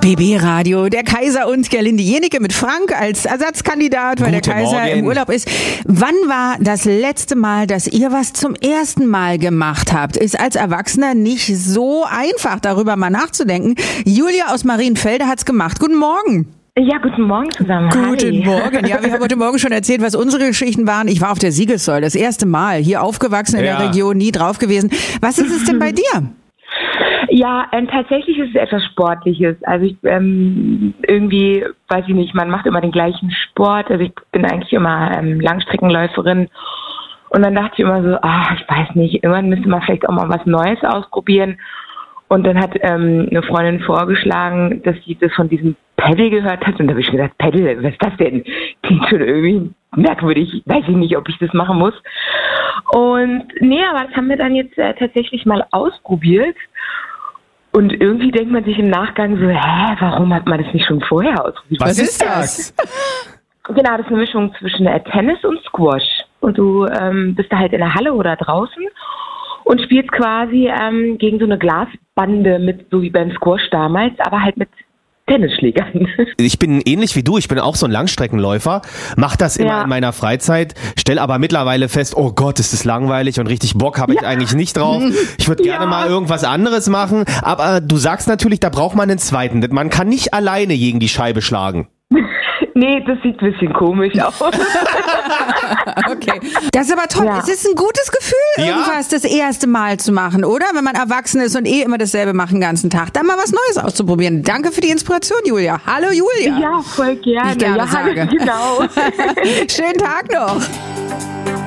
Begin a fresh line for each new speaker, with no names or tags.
BB Radio, der Kaiser und Gerlinde Jenike mit Frank als Ersatzkandidat, weil
Guten
der Kaiser
Morgen.
im Urlaub ist. Wann war das letzte Mal, dass ihr was zum ersten Mal gemacht habt? Ist als Erwachsener nicht so einfach, darüber mal nachzudenken. Julia aus Marienfelde hat's gemacht. Guten Morgen.
Ja, guten Morgen zusammen.
Guten
Hi.
Morgen. Ja, wir haben heute Morgen schon erzählt, was unsere Geschichten waren. Ich war auf der Siegessäule, das erste Mal. Hier aufgewachsen in der Region, nie drauf gewesen. Was ist es denn bei dir?
Ja, tatsächlich ist es etwas Sportliches. Also ich irgendwie, weiß ich nicht, man macht immer den gleichen Sport. Also ich bin eigentlich immer Langstreckenläuferin. Und dann dachte ich immer so, ich weiß nicht, irgendwann müsste man vielleicht auch mal was Neues ausprobieren. Und dann hat eine Freundin vorgeschlagen, dass sie das von diesem Paddle gehört hat. Und da habe ich mir gedacht, Paddle, was ist das denn? Klingt schon irgendwie merkwürdig. Weiß ich nicht, ob ich das machen muss. Und nee, aber das haben wir dann jetzt tatsächlich mal ausprobiert. Und irgendwie denkt man sich im Nachgang so, warum hat man das nicht schon vorher ausprobiert?
Was ist das?
Genau, das ist eine Mischung zwischen Tennis und Squash. Und du bist da halt in der Halle oder draußen und spielst quasi gegen so eine Glasbande mit, so wie beim Squash damals, aber halt mit Tennisschlägern.
Ich bin ähnlich wie du, ich bin auch so ein Langstreckenläufer, mache das immer in meiner Freizeit, stelle aber mittlerweile fest, oh Gott, ist das langweilig und richtig Bock habe ich eigentlich nicht drauf. Ich würde gerne mal irgendwas anderes machen, aber du sagst natürlich, da braucht man einen zweiten. Man kann nicht alleine gegen die Scheibe schlagen.
Nee, das sieht ein bisschen komisch aus.
Okay. Das ist aber toll.
Ja.
Es ist ein gutes Gefühl, irgendwas das erste Mal zu machen, oder? Wenn man erwachsen ist und immer dasselbe macht den ganzen Tag. Dann mal was Neues auszuprobieren. Danke für die Inspiration, Julia. Hallo, Julia.
Ja, voll gerne.
Wie ich gerne
ja,
sage.
Genau.
Schönen Tag noch.